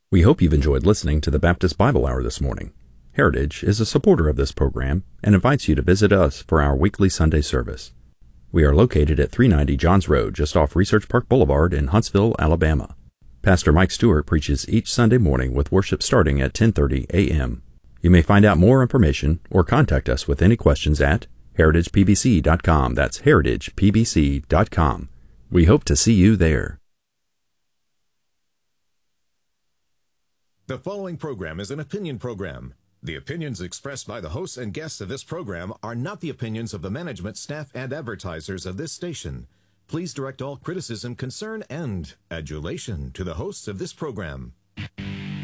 We hope you've enjoyed listening to the Baptist Bible Hour this morning. Heritage is a supporter of this program and invites you to visit us for our weekly Sunday service. We are located at 390 Johns Road, just off Research Park Boulevard in Huntsville, Alabama. Pastor Mike Stewart preaches each Sunday morning with worship starting at 10:30 a.m. You may find out more information or contact us with any questions at heritagepbc.com. That's heritagepbc.com. We hope to see you there. The following program is an opinion program. The opinions expressed by the hosts and guests of this program are not the opinions of the management, staff, and advertisers of this station. Please direct all criticism, concern, and adulation to the hosts of this program.